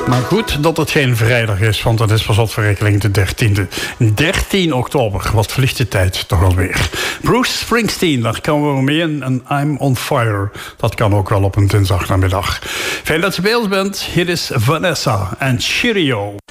Maar goed dat het geen vrijdag is, want dat is pas op verrekening de 13e. 13 oktober, wat vliegt de tijd toch alweer. Bruce Springsteen, daar komen we mee in. En I'm on Fire, dat kan ook wel op een dinsdagnamiddag. Fijn dat je bij ons bent. Hier is Vanessa en Cheerio.